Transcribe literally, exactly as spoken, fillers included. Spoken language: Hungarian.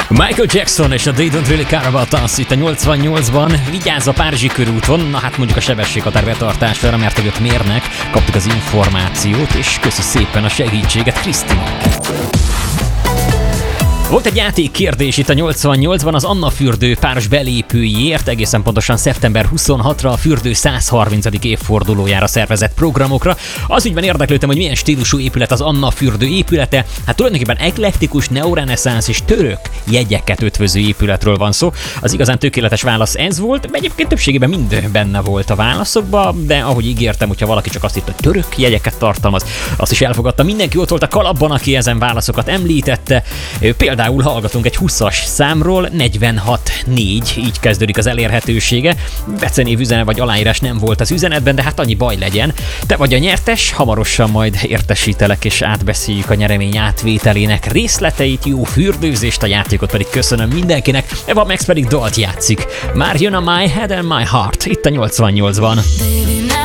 Michael Jackson és a They Don't Really Care About Us itt a nyolcvannyolcban. Vigyázz a Párizsi körúton, na hát mondjuk a sebességhatár betartására, mert hogy ott mérnek, kaptuk az információt, és köszi szépen a segítséget Krisztinek. Volt egy játékkérdés itt a nyolcvannyolcban az Anna fürdő páros belépőjéért, egészen pontosan szeptember huszonhatodika a fürdő százharmincadik évfordulójára szervezett programokra. Az ügyben érdeklődtem, hogy milyen stílusú épület az Anna fürdő épülete. Hát tulajdonképpen eklektikus, neoreneszánsz és török jegyeket ötvöző épületről van szó. Az igazán tökéletes válasz ez volt, egyébként többségében mind benne volt a válaszokban, de ahogy ígértem, hogyha valaki csak azt hitt, hogy török jegyeket tartalmaz, azt is elfogadta. Mindenki ott volt a kalapban, aki ezen válaszokat említette. Például hallgatunk egy húszas számról, negyvenhat négy, így kezdődik az elérhetősége. Becenév üzenet vagy aláírás nem volt az üzenetben, de hát annyi baj legyen. Te vagy a nyertes, hamarosan majd értesítelek és átbeszéljük a nyeremény átvételének részleteit, jó fürdőzést, a játékot pedig köszönöm mindenkinek. Eva Max pedig dalt játszik. Már jön a My Head and My Heart itt a nyolcvannyolcban.